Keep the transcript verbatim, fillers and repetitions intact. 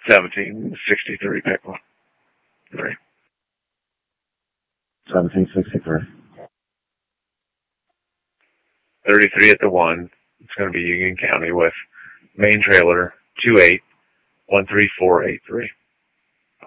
seventeen sixty-three pickle. Three. seventeen sixty-three. thirty-three at the one. It's going to be Union County with main trailer two eight one three four eight three.